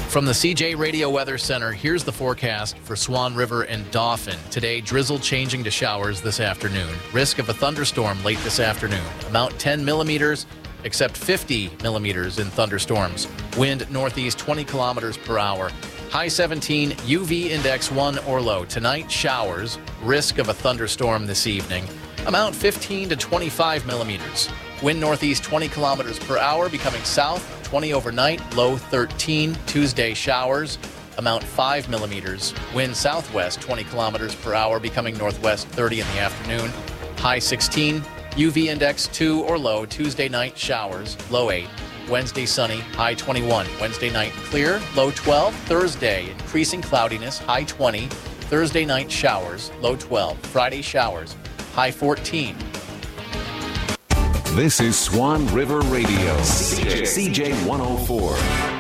From the CJ Radio Weather Center, here's the forecast for Swan River and Dauphin. Today, drizzle changing to showers this afternoon. Risk of a thunderstorm late this afternoon. Amount 10 millimeters, except 50 millimeters in thunderstorms. Wind northeast 20 kilometers per hour. High 17, UV index 1 or low. Tonight, showers. Risk of a thunderstorm this evening. Amount 15 to 25 millimeters. Wind northeast 20 kilometers per hour, becoming south 20 overnight, low 13. Tuesday, showers. Amount 5 millimeters. Wind southwest 20 kilometers per hour, becoming northwest 30 in the afternoon. High 16. UV index 2 or low. Tuesday night, showers. Low 8. Wednesday, sunny. High 21. Wednesday night, clear. Low 12. Thursday, increasing cloudiness. High 20. Thursday night, showers. Low 12. Friday, showers. High 14. This is Swan River Radio, CJ 104.